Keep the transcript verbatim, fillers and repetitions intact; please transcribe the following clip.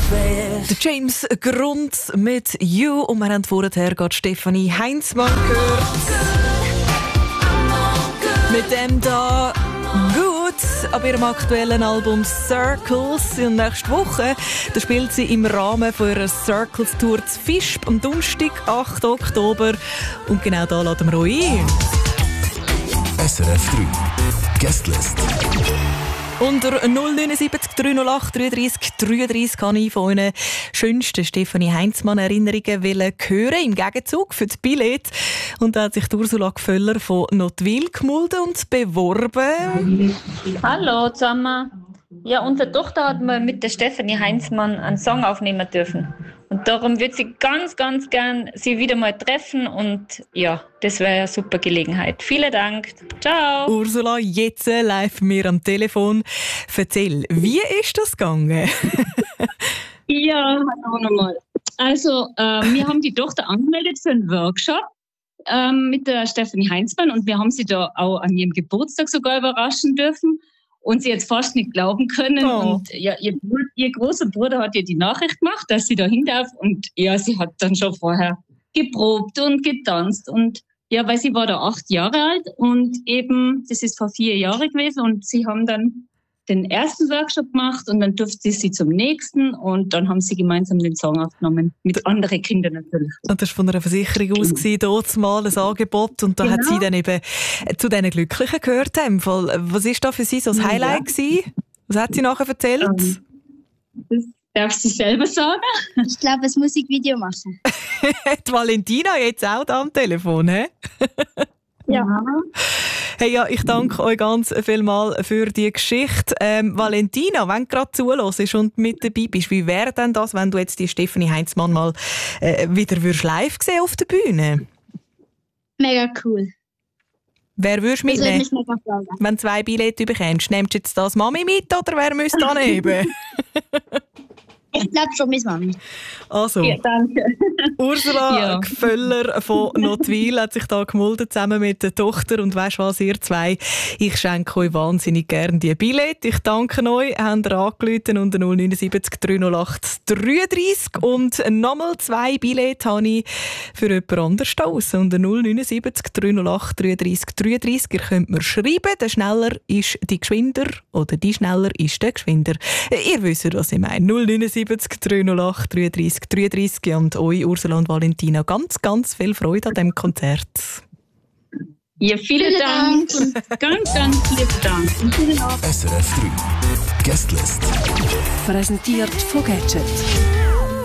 Der James Grund mit «You» und wir haben vorher gerade Stefanie Heinzmann gehört. Mit dem da «Gut» ab ihrem aktuellen Album «Circles». Und nächste Woche da spielt sie im Rahmen von ihrer «Circles-Tour» zu Visp am Donnerstag, achten Oktober. Und genau da laden wir euch ein. S R F drei Guestlist. Unter null neun sieben drei null acht dreiunddreißig dreiunddreißig kann ich von euren schönsten Stefanie Heinzmann Erinnerungen hören, im Gegenzug für das Billett. Und da hat sich Ursula Gföller von Notwil gemulden und beworben. Hallo zusammen. Ja, unsere Tochter hat mal mit der Stefanie Heinzmann einen Song aufnehmen dürfen. Und darum wird sie ganz, ganz gern sie wieder mal treffen. Und ja, das wäre eine super Gelegenheit. Vielen Dank. Ciao. Ursula, jetzt live mir am Telefon. Erzähl, wie ist das gegangen? Ja, hallo nochmal. Also, äh, wir haben die Tochter angemeldet für einen Workshop äh, mit der Stefanie Heinzmann. Und wir haben sie da auch an ihrem Geburtstag sogar überraschen dürfen. Und sie jetzt fast nicht glauben können. Oh. Und ja, ihr, ihr großer Bruder hat ihr die Nachricht gemacht, dass sie da hin darf. Und ja, sie hat dann schon vorher geprobt und getanzt. Und ja, weil sie war da acht Jahre alt. Und eben, das ist vor vier Jahren gewesen. Und sie haben dann den ersten Workshop gemacht. Und dann durfte sie zum nächsten. Und dann haben sie gemeinsam den Song aufgenommen. Mit anderen Kindern natürlich. Und das war von einer Versicherung aus, dort mal ein Angebot. Und da genau. hat sie dann eben zu diesen Glücklichen gehört. Im Fall. Was war da für sie so das Highlight ja. gewesen? Was hat sie nachher erzählt? Um, das darf sie selber sagen. Ich glaube, ein Musikvideo machen. Die Valentina jetzt auch da am Telefon, hä? Ja. Hey, ja, ich danke euch ganz vielmal für die Geschichte. Ähm, Valentina, wenn du gerade zuhörst und mit dabei bist, wie wäre denn das, wenn du jetzt die Stefanie Heinzmann mal äh, wieder würdest live sehen auf der Bühne? Mega cool. Wer würdest du mitnehmen? Wenn du zwei Billette bekommst, nimmst du jetzt das Mami mit oder wer müsste daneben? Ich glaube schon mit Mami. Also, ja, danke. Ursula ja. Gföller von Notwil hat sich da gemulden, zusammen mit der Tochter. Und weisst was, ihr zwei, ich schenke euch wahnsinnig gerne die Billette. Ich danke euch, habt ihr angerufen unter null neun sieben drei null acht dreiunddreißig. Und nochmal zwei Billette habe ich für jemand anderes aus. Unter null neun sieben drei null acht dreiunddreißig dreiunddreißig. Ihr könnt mir schreiben, der schneller ist die Geschwinder oder die schneller ist der Geschwinder. Ihr wisst, was ich meine. null neun sieben drei null acht dreiunddreißig dreiunddreißig. Und euch, Ursula und Valentina, ganz, ganz viel Freude an diesem Konzert. Ja, vielen, vielen Dank. Dank. Und ganz, ganz lieben Dank. Und vielen Dank. S R F drei Guestlist. Präsentiert von Gadget.